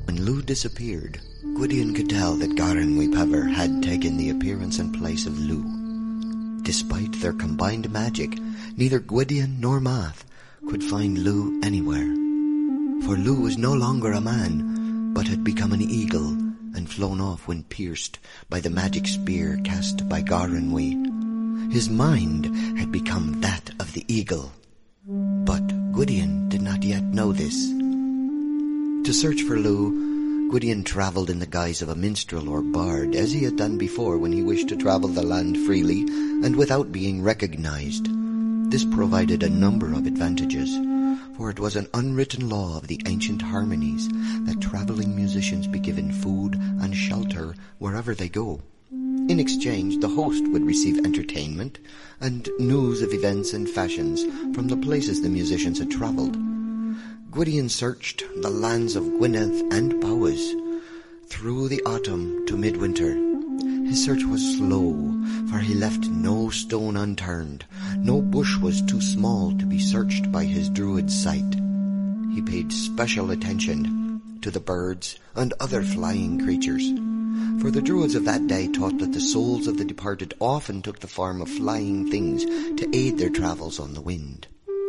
When Lugh disappeared, Gwydion could tell that Garin Weepaver had taken the appearance and place of Lugh. Despite their combined magic, neither Gwydion nor Math could find Lugh anywhere. For Lugh was no longer a man, but had become an eagle and flown off when pierced by the magic spear cast by Garin Wee. His mind had become that of the eagle. But Gwydion did not yet know this. To search for Lugh, Gwydion travelled in the guise of a minstrel or bard, as he had done before when he wished to travel the land freely and without being recognized. This provided a number of advantages, for it was an unwritten law of the ancient harmonies that travelling musicians be given food and shelter wherever they go. In exchange, the host would receive entertainment and news of events and fashions from the places the musicians had travelled. Gwydion searched the lands of Gwynedd and Powys through the autumn to midwinter. His search was slow, for he left no stone unturned. No bush was too small to be searched by his druid sight. He paid special attention to the birds and other flying creatures, for the druids of that day taught that the souls of the departed often took the form of flying things to aid their travels on the wind.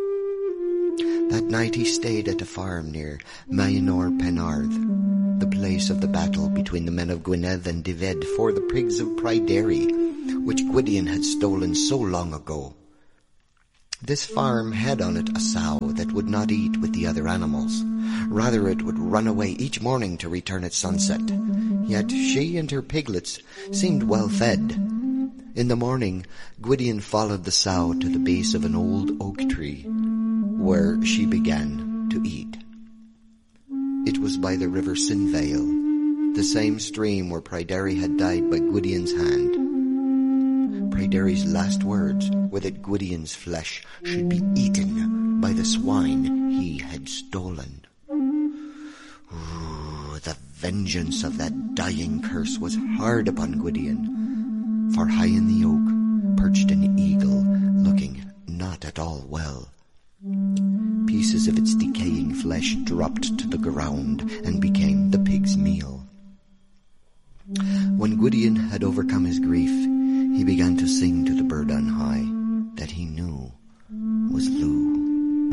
That night he stayed at a farm near Maenor Penarth, the place of the battle between the men of Gwynedd and Dyfed for the pigs of Pryderi, which Gwydion had stolen so long ago. This farm had on it a sow that would not eat with the other animals. Rather, it would run away each morning to return at sunset. Yet she and her piglets seemed well fed. In the morning, Gwydion followed the sow to the base of an old oak tree, where she began to eat. It was by the river Sinvale, the same stream where Pryderi had died by Gwydion's hand. Pryderi's last words were that Gwydion's flesh should be eaten by the swine he had stolen. Ooh, the vengeance of that dying curse was hard upon Gwydion, for high in the oak perched an eagle, looking not at all well. Pieces of its decaying flesh dropped to the ground and became the pig's meal. When Gwydion had overcome his grief, he began to sing to the bird on high that he knew